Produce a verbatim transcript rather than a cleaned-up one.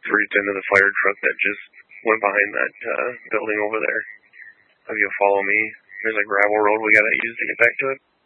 reach into the fire truck that just went behind that uh, building over there. Have you follow me? There's a gravel road we gotta use to get back to it.